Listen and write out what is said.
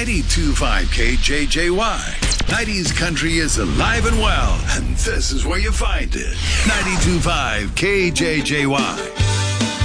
92.5 KJJY. 90s country is alive and well, and this is where you find it. 92.5 KJJY.